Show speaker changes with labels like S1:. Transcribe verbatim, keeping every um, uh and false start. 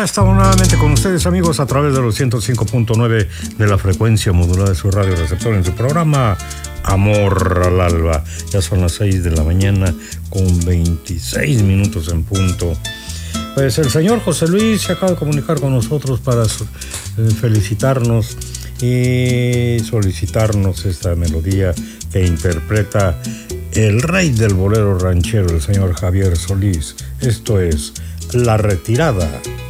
S1: estamos nuevamente con ustedes, amigos, a través de los ciento cinco punto nueve de la frecuencia modulada de su radio receptor en su programa Amor al Alba. Ya son las seis de la mañana con veintiséis minutos en punto. Pues el señor José Luis se acaba de comunicar con nosotros para felicitarnos y solicitarnos esta melodía que interpreta el rey del bolero ranchero, el señor Javier Solís. Esto es La Retirada.